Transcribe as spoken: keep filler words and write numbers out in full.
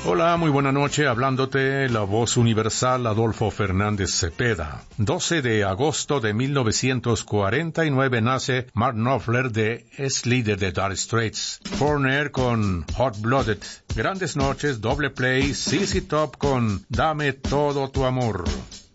Hola, muy buena noche, hablándote la voz universal Adolfo Fernández Cepeda. doce de agosto de mil novecientos cuarenta y nueve nace Mark Knopfler, de ex líder de Dire Straits. Foreigner con Hot Blooded. Grandes noches, doble play, Z Z Top con Dame todo tu amor.